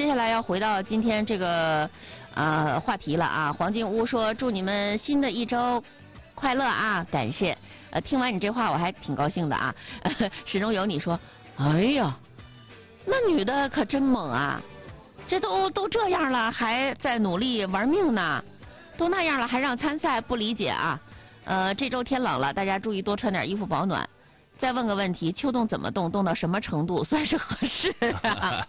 下来要回到今天这个话题了啊。黄金屋说祝你们新的一周快乐啊，感谢。听完你这话我还挺高兴的啊。始终有你说，哎呀，那女的可真猛啊，这都这样了还在努力玩命呢，都那样了还让参赛，不理解啊。这周天冷了，大家注意多穿点衣服保暖。再问个问题，秋冻怎么冻？冻到什么程度算是合适啊？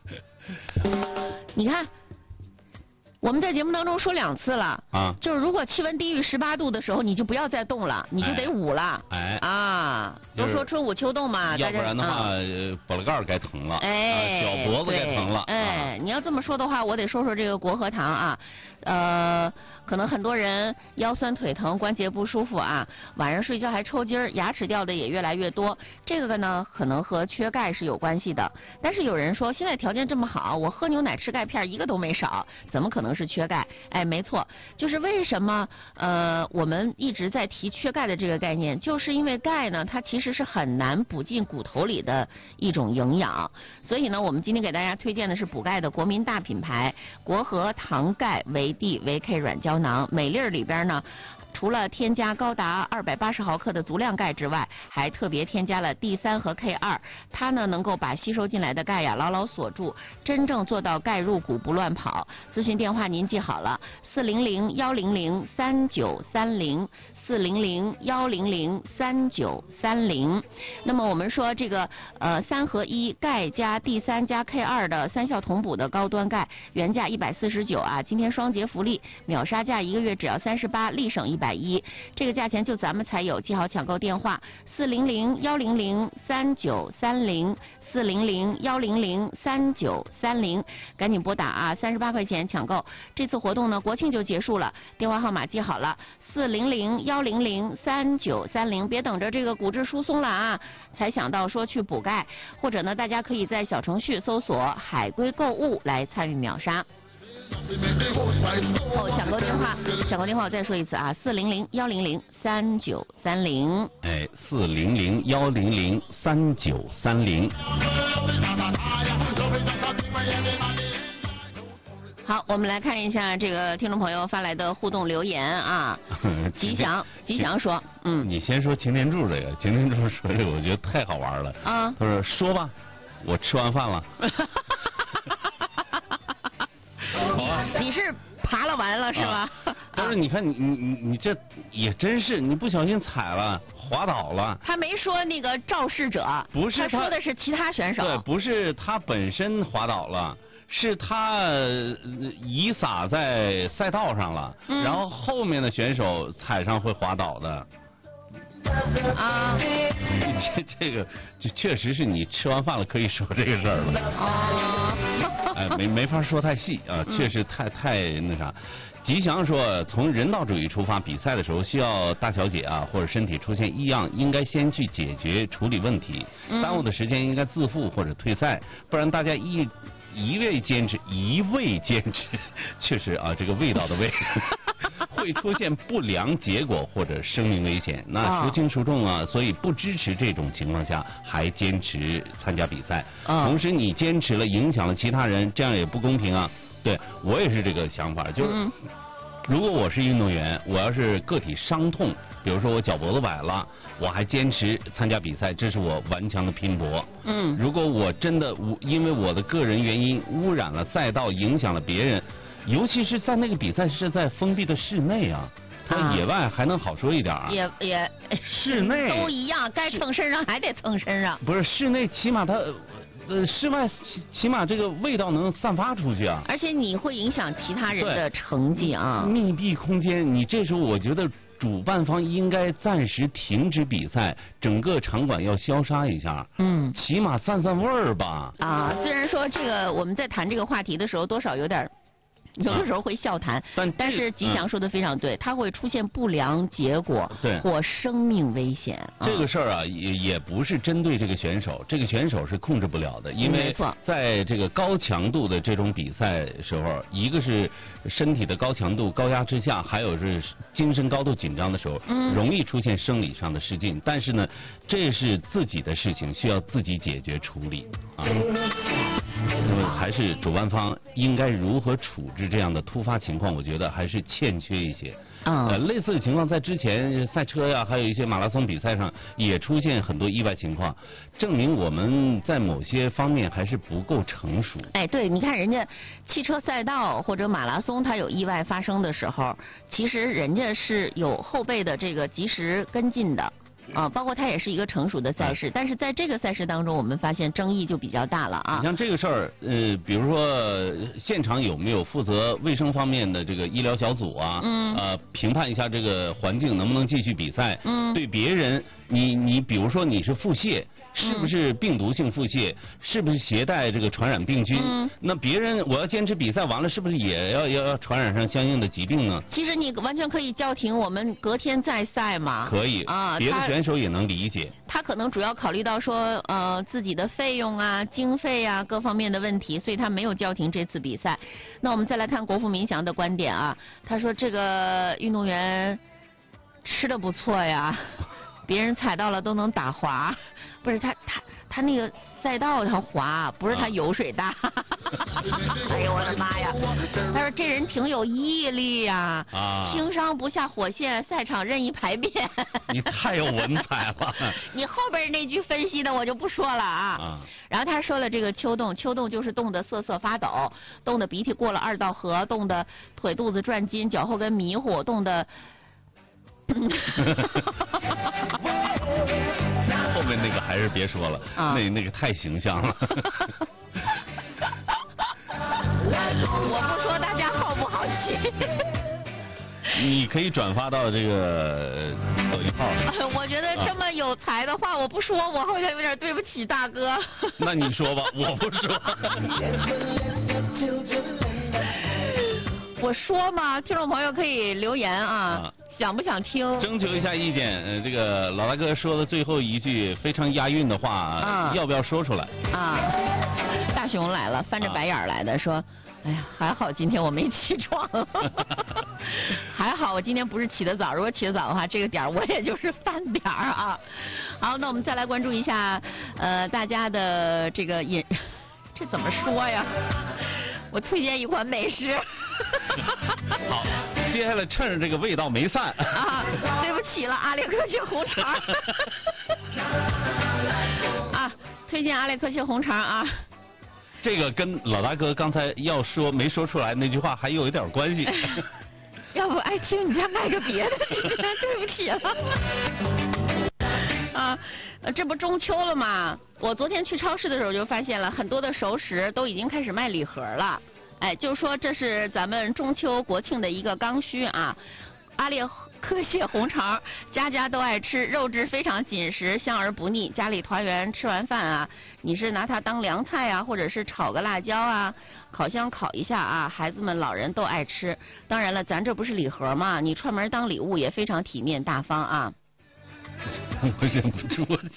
你看，我们在节目当中说2次了啊，就是如果气温低于18度的时候，你就不要再冻了，你就得捂了。都说春捂秋冻嘛， 要不然的话，脖子盖该疼了，脚脖子该疼了。 你要这么说的话，我得说说这个国和堂啊。可能很多人腰酸腿疼、关节不舒服啊，晚上睡觉还抽筋儿，牙齿掉的也越来越多。这个呢，可能和缺钙是有关系的。但是有人说，现在条件这么好，我喝牛奶吃钙片一个都没少，怎么可能是缺钙？哎，没错，就是为什么我们一直在提缺钙的这个概念，就是因为钙呢，它其实是很难补进骨头里的一种营养。所以呢，我们今天给大家推荐的是补钙的国民大品牌国和堂钙维 D 维 K 软胶囊，每粒里边呢，除了添加高达280毫克的足量钙之外，还特别添加了 D3 和 K2， 它呢能够把吸收进来的钙呀牢牢锁住，真正做到钙入骨不乱跑。咨询电话您记好了，400-100-3930。400-100-3930。那么我们说这个3合1钙加 D3 加 K2 的3效同补的高端钙，原价149啊，今天双节福利，秒杀价1个月只要38，立省110，这个价钱就咱们才有，记好抢购电话400-100-3930。400-100-3930，赶紧拨打啊！38块钱抢购。这次活动呢，国庆就结束了，电话号码记好了，400-100-3930。别等着这个骨质疏松了啊，才想到说去补钙，或者呢，大家可以在小程序搜索“海龟购物”来参与秒杀。抢购电话我再说一次啊，400-100-3930。 400-100-3930。 好，我们来看一下这个听众朋友发来的互动留言啊。吉祥说， 你先说擎天柱这个，擎天柱说这个我觉得太好玩了啊。他说说吧，我吃完饭了。 你是爬了完了是吧？ 但是你看你这也真是，你不小心踩了滑倒了。 他没说那个肇事者， 不是他说的是其他选手。 对，不是他本身滑倒了，是他遗撒在赛道上了，然后后面的选手踩上会滑倒的。啊，这个就确实是你吃完饭了可以说这个事儿了。哦，没法说太细啊，确实太那啥。吉祥说，从人道主义出发，比赛的时候需要大小姐啊或者身体出现异样，应该先去解决处理问题，耽误的时间应该自负或者退赛，不然大家一味坚持，确实啊，这个味道的味会出现不良结果或者生命危险。那孰轻孰重啊？所以不支持这种情况下还坚持参加比赛。同时你坚持了，影响了其他人，这样也不公平啊。对，我也是这个想法，就是如果我是运动员，我要是个体伤痛，比如说我脚脖子崴了，我还坚持参加比赛，这是我顽强的拼搏。如果我真的因为我的个人原因污染了赛道，影响了别人，尤其是在那个比赛是在封闭的室内啊，它野外还能好说一点啊。 也室内都一样，该蹭身上还得蹭身上。 不是室内，起码它。室外起码这个味道能散发出去啊， 而且你会影响其他人的成绩啊。 密闭空间，你这时候我觉得主办方应该暂时停止比赛，整个场馆要消杀一下，起码散散味儿吧。啊， 虽然说这个我们在谈这个话题的时候，多少有的时候会笑谈，但是吉祥说的非常对，它会出现不良结果，或生命危险。 这个事儿啊，也不是针对这个选手，这个选手是控制不了的，因为在这个高强度的这种比赛时候，一个是身体的高强度、高压之下，还有是精神高度紧张的时候，容易出现生理上的失禁。但是呢，这是自己的事情，需要自己解决处理啊。 那么还是主办方应该如何处置这样的突发情况？我觉得还是欠缺一些。类似的情况在之前赛车呀，还有一些马拉松比赛上也出现很多意外情况，证明我们在某些方面还是不够成熟。 哎，对，你看人家汽车赛道或者马拉松，它有意外发生的时候，其实人家是有后备的这个及时跟进的。包括它也是一个成熟的赛事，但是在这个赛事当中，我们发现争议就比较大了啊。 你像这个事儿，比如说现场有没有负责卫生方面的这个医疗小组啊？评判一下这个环境能不能继续比赛？对别人，你比如说你是腹泻，是不是病毒性腹泻？是不是携带这个传染病菌？那别人我要坚持比赛完了，是不是也要传染上相应的疾病呢？ 其实你完全可以叫停，我们隔天再赛嘛。 可以啊，别的选手也能理解。 他可能主要考虑到说自己的费用啊、经费啊各方面的问题，所以他没有叫停这次比赛。那我们再来看国富民祥的观点啊，他说这个运动员吃的不错呀，别人踩到了都能打滑，不是他那个赛道他滑，不是他油水大。哎呦我的妈呀！他说这人挺有毅力呀，轻伤不下火线，赛场任意排便。 你太有文采了。 你后边那句分析的我就不说了啊。然后他说了这个秋冻就是冻得瑟瑟发抖，冻得鼻涕过了2道河，冻得腿肚子转筋，脚后跟迷糊，冻得。 后面那个还是别说了，那个太形象了。 我不说大家好不好奇。 你可以转发到这个抖音号。 我觉得这么有才的话，我不说，我好像有点对不起大哥。 那你说吧，我不说。 我说嘛，听众朋友可以留言啊。想不想听？ 征求一下意见。这个老大哥说的最后一句非常押韵的话，要不要说出来？ 大熊来了，翻着白眼来的说：“哎呀，还好今天我没起床，还好我今天不是起得早，如果起得早的话，这个点我也就是饭点啊。”好，那我们再来关注一下大家的这个这怎么说呀？我推荐一款美食。 好，接下来趁着这个味道没散对不起了，阿列克谢红肠。推荐阿列克谢红肠啊。 这个跟老大哥刚才要说没说出来那句话还有一点关系。 要不爱听你再卖个别的，对不起了。这不中秋了吗？我昨天去超市的时候就发现了很多的熟食都已经开始卖礼盒了。哎，就说这是咱们中秋国庆的一个刚需啊。阿列克谢红肠，家家都爱吃，肉质非常紧实，香而不腻。家里团圆吃完饭啊，你是拿它当凉菜啊，或者是炒个辣椒啊，烤箱烤一下啊，孩子们老人都爱吃。当然了，咱这不是礼盒嘛，你串门当礼物也非常体面大方啊。 我忍不住了。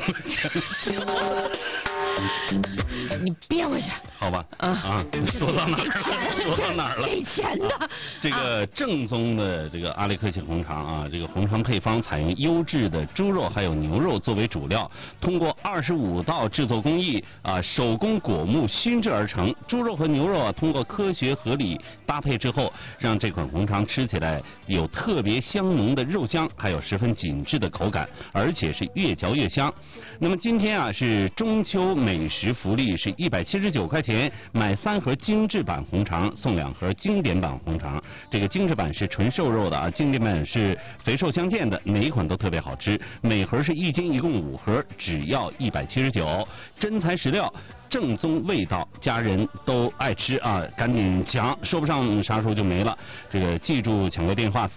你憋回去。 好吧。说到哪儿了？说到哪儿了？ 给钱的。 这个正宗的这个阿列克谢红肠啊，这个红肠配方采用优质的猪肉还有牛肉作为主料，通过25道制作工艺手工果木熏制而成。猪肉和牛肉通过科学合理搭配之后，让这款红肠吃起来有特别香浓的肉香，还有十分紧致的口感，而且是越嚼越香。那么今天是中秋美食福利，是179块钱买3盒精致版红肠送2盒经典版红肠。这个精致版是纯瘦肉的经典版是肥瘦相间的，每一款都特别好吃。每盒是1斤，一共5盒，只要179。真材实料，正宗味道，家人都爱吃啊！赶紧抢，说不上啥时候就没了。这个记住抢购电话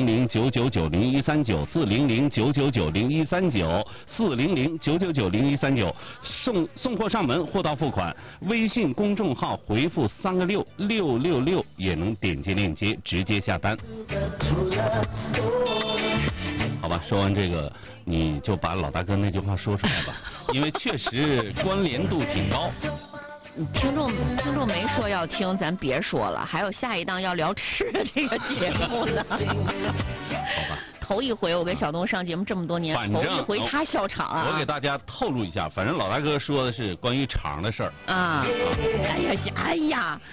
400-999-0139，400-999-0139，400-999-0139，送货上门，货到付款。微信公众号回复3个6，666也能点击链接直接下单。好吧，说完这个。你就把老大哥那句话说出来吧，因为确实关联度挺高。 听众没说要听，咱别说了，还有下一档要聊吃的这个节目呢。 好吧。 头一回我跟小东上节目这么多年，头一回他笑场啊！ 我给大家透露一下，反正老大哥说的是关于肠的事儿啊。哎呀，